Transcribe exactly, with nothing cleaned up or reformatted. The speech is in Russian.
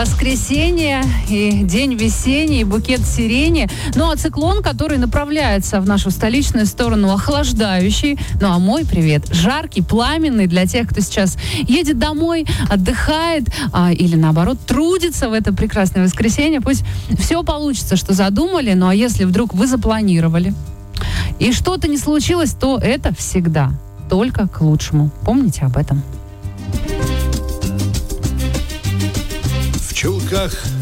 Воскресенье и день весенний, букет сирени. Ну а циклон, который направляется в нашу столичную сторону, охлаждающий. Ну а мой привет жаркий, пламенный для тех, кто сейчас едет домой, отдыхает а, или наоборот трудится в это прекрасное воскресенье. Пусть все получится, что задумали. Ну а если вдруг вы запланировали и что-то не случилось, то это всегда только к лучшему. Помните об этом. В чулках